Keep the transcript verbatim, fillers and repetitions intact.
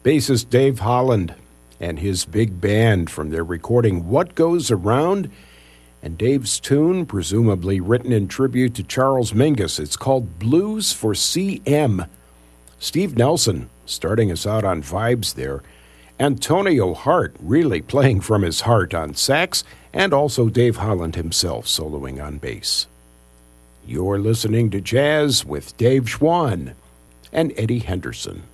Bassist Dave Holland and his big band from their recording What Goes Around, and Dave's tune, presumably written in tribute to Charles Mingus. It's called Blues for C M. Steve Nelson starting us out on vibes there. Antonio Hart really playing from his heart on sax, and also Dave Holland himself soloing on bass. You're listening to Jazz with Dave Schwann and Eddie Henderson.